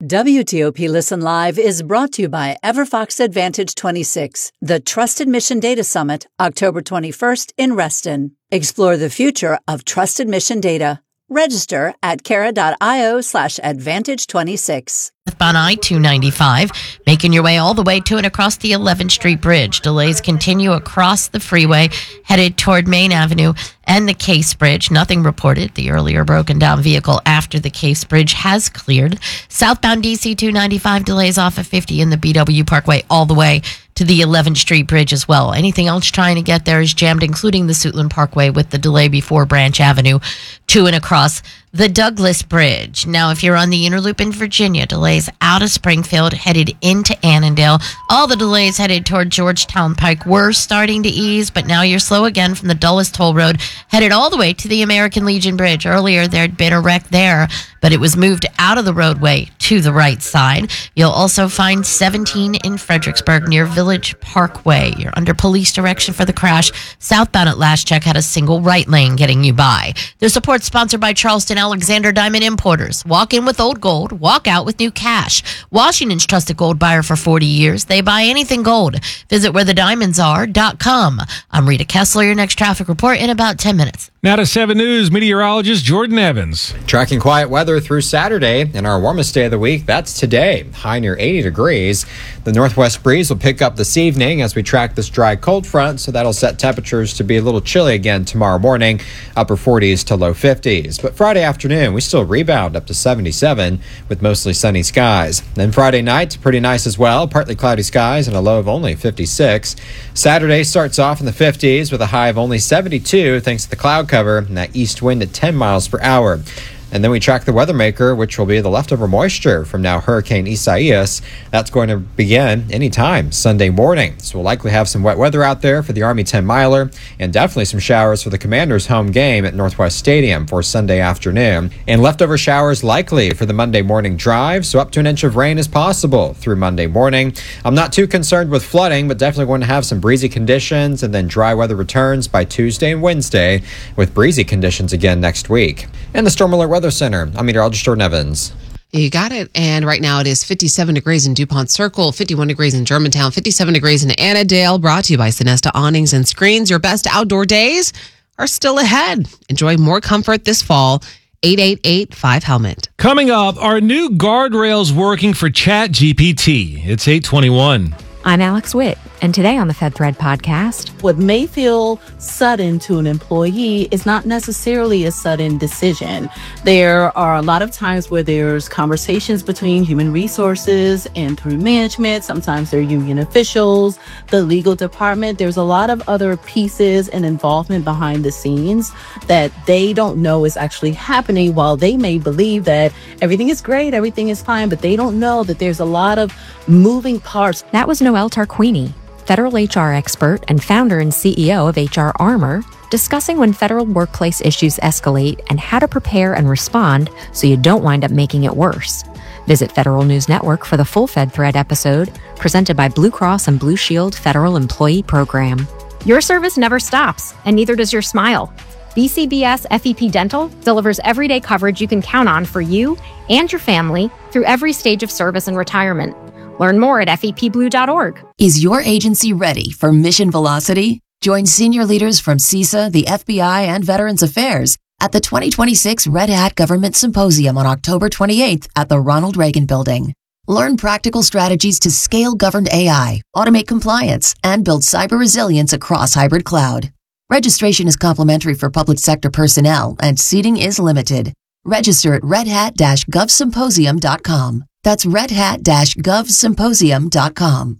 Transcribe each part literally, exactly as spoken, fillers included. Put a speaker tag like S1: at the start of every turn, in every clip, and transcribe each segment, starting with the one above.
S1: W T O P Listen Live is brought to you by EverFox Advantage twenty-six, the Trusted Mission Data Summit, October twenty-first in Reston. Explore the future of trusted mission data. Register at cara.io slash advantage 26.
S2: On I two ninety-five, making your way all the way to and across the eleventh Street Bridge. Delays continue across the freeway, headed toward Main Avenue and the Case Bridge. Nothing reported. The earlier broken down vehicle after the Case Bridge has cleared. Southbound D C two ninety-five delays off of fifty in the B W Parkway all the way to the eleventh Street Bridge as well. Anything else trying to get there is jammed, including the Suitland Parkway with the delay before Branch Avenue to and across the Douglas Bridge. Now, if you're on the Inner Loop in Virginia, delays out of Springfield, headed into Annandale. All the delays headed toward Georgetown Pike were starting to ease, but now you're slow again from the Dulles Toll Road, headed all the way to the American Legion Bridge. Earlier, there'd been a wreck there, but it was moved out of the roadway to the right side. You'll also find seventeen in Fredericksburg near Village Parkway. You're under police direction for the crash. Southbound at last check had a single right lane getting you by. The support sponsored by Charleston Alexander Diamond Importers. Walk in with old gold, walk out with new cash. Washington's trusted gold buyer for forty years. They buy anything gold. Visit where the diamonds are dot com. I'm Rita Kessler, your next traffic report in about ten minutes.
S3: Now to seven News meteorologist Jordan Evans.
S4: Tracking quiet weather through Saturday, and our warmest day of the week, that's today. High near eighty degrees. The northwest breeze will pick up this evening as we track this dry cold front, so that'll set temperatures to be a little chilly again tomorrow morning, upper forties to low fifties. But Friday afternoon, we still rebound up to seventy-seven with mostly sunny skies. Then Friday night, pretty nice as well, partly cloudy skies and a low of only fifty-six. Saturday starts off in the fifties with a high of only seventy-two thanks to the cloud cover and that east wind at ten miles per hour. And then we track the weather maker, which will be the leftover moisture from now Hurricane Isaias. That's going to begin anytime Sunday morning. So we'll likely have some wet weather out there for the Army ten miler and definitely some showers for the Commanders' home game at Northwest Stadium for Sunday afternoon. And leftover showers likely for the Monday morning drive, so up to an inch of rain is possible through Monday morning. I'm not too concerned with flooding, but definitely going to have some breezy conditions, and then dry weather returns by Tuesday and Wednesday with breezy conditions again next week. And the Storm Alert Weather Center. I'm meteorologist Jordan Evans.
S5: You got it. And right now it is fifty-seven degrees in DuPont Circle, fifty-one degrees in Germantown, fifty-seven degrees in Annandale. Brought to you by Sonesta Awnings and Screens. Your best outdoor days are still ahead. Enjoy more comfort this fall. eight eight eight five helmet.
S3: Coming up, are new guardrails working for Chat G P T? It's eight twenty-one.
S6: I'm Alex Witt, and today on the Fed Thread podcast.
S7: What may feel sudden to an employee is not necessarily a sudden decision. There are a lot of times where there's conversations between human resources and through management. Sometimes they're union officials, the legal department. There's a lot of other pieces and involvement behind the scenes that they don't know is actually happening, while they may believe that everything is great, everything is fine, but they don't know that there's a lot of moving parts.
S6: That was Noelle Tarquini, federal H R expert and founder and C E O of H R Armor, discussing when federal workplace issues escalate and how to prepare and respond so you don't wind up making it worse. Visit Federal News Network for the full Fed Thread episode, presented by Blue Cross and Blue Shield Federal Employee Program.
S8: Your service never stops, and neither does your smile. B C B S F E P Dental delivers everyday coverage you can count on for you and your family through every stage of service and retirement. Learn more at F E P blue dot org.
S9: Is your agency ready for mission velocity? Join senior leaders from CISA, the F B I, and Veterans Affairs at the twenty twenty-six Red Hat Government Symposium on October twenty-eighth at the Ronald Reagan Building. Learn practical strategies to scale governed A I, automate compliance, and build cyber resilience across hybrid cloud. Registration is complimentary for public sector personnel, and seating is limited. Register at red hat dash gov symposium dot com. That's red hat dash gov symposium dot com.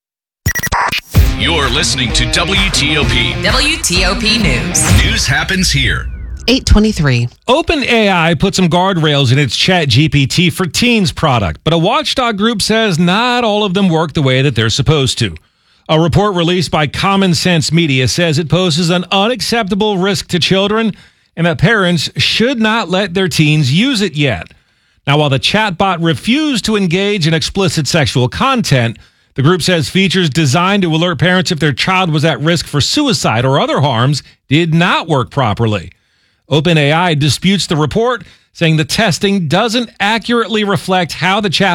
S10: You're listening to W T O P.
S2: W T O P News.
S10: News happens here.
S5: eight twenty-three.
S3: OpenAI put some guardrails in its Chat G P T for Teens product, but a watchdog group says not all of them work the way that they're supposed to. A report released by Common Sense Media says it poses an unacceptable risk to children and that parents should not let their teens use it yet. Now, while the chatbot refused to engage in explicit sexual content, the group says features designed to alert parents if their child was at risk for suicide or other harms did not work properly. OpenAI disputes the report, saying the testing doesn't accurately reflect how the chat